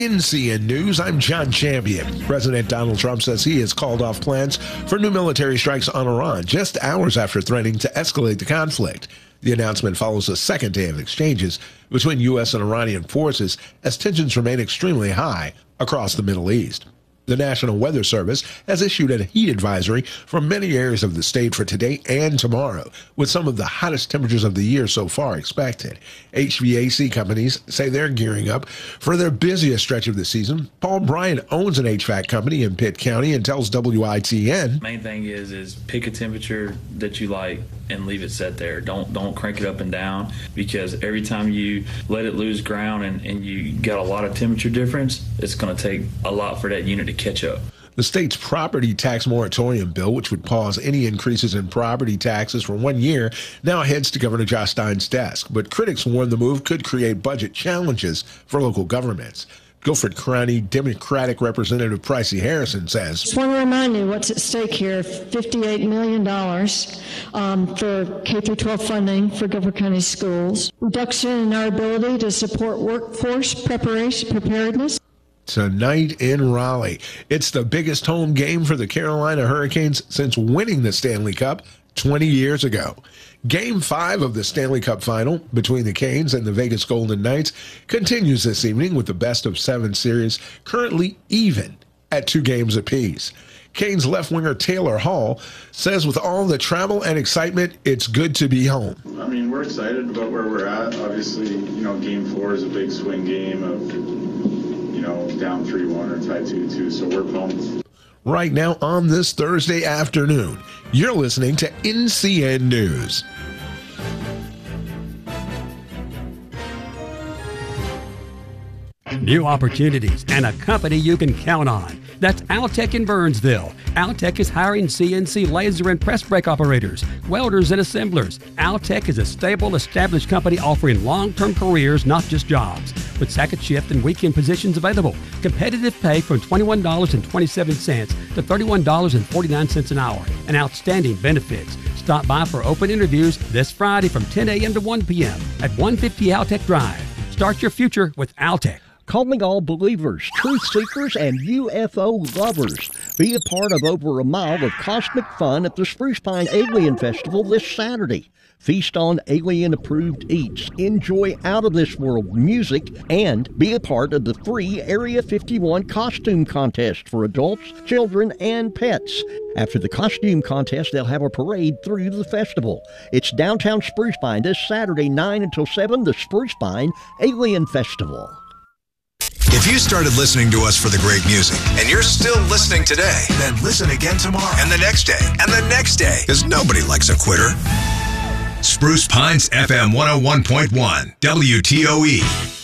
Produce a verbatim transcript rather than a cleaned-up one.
In C N News, I'm John Champion. President Donald Trump says he has called off plans for new military strikes on Iran just hours after threatening to escalate the conflict. The announcement follows a second day of exchanges between U S and Iranian forces as tensions remain extremely high across the Middle East. The National Weather Service has issued a heat advisory for many areas of the state for today and tomorrow, with some of the hottest temperatures of the year so far expected. H V A C companies say they're gearing up for their busiest stretch of the season. Paul Bryant owns an H V A C company in Pitt County and tells W I T N. Main thing is is pick a temperature that you like and leave it set there. Don't don't crank it up and down, because every time you let it lose ground and, and you got a lot of temperature difference, it's going to take a lot for that unit to catch up. The state's property tax moratorium bill, which would pause any increases in property taxes for one year, now heads to Governor Josh Stein's desk. But critics warn the move could create budget challenges for local governments. Guilford County Democratic Representative Pricey Harrison says, just want to remind you what's at stake here: fifty-eight million dollars um, for K through twelve funding for Guilford County schools, reduction in our ability to support workforce preparation preparedness. Tonight in Raleigh, it's the biggest home game for the Carolina Hurricanes since winning the Stanley Cup twenty years ago. Game five of the Stanley Cup final between the Canes and the Vegas Golden Knights continues this evening with the best of seven series currently even at two games apiece. Canes left winger Taylor Hall says with all the travel and excitement, it's good to be home. I mean, we're excited about where we're at. Obviously, you know, game four is a big swing game of, you know, down three one or tied two two, so we're pumped. Right now on this Thursday afternoon, you're listening to N C N News. New opportunities and a company you can count on. That's Altec in Burnsville. Altec is hiring C N C laser and press brake operators, welders and assemblers. Altec is a stable, established company offering long-term careers, not just jobs. With second shift and weekend positions available. Competitive pay from twenty-one dollars and twenty-seven cents to thirty-one dollars and forty-nine cents an hour. And outstanding benefits. Stop by for open interviews this Friday from ten a.m. to one p.m. at one fifty Altec Drive. Start your future with Altec. Calling all believers, truth seekers, and U F O lovers. Be a part of over a mile of cosmic fun at the Spruce Pine Alien Festival this Saturday. Feast on alien-approved eats, enjoy out-of-this-world music, and be a part of the free Area fifty-one costume contest for adults, children, and pets. After the costume contest, they'll have a parade through the festival. It's downtown Spruce Pine this Saturday, nine until seven, the Spruce Pine Alien Festival. If you started listening to us for the great music and you're still listening today, then listen again tomorrow and the next day and the next day, because nobody likes a quitter. Spruce Pines F M one oh one point one, W T O E.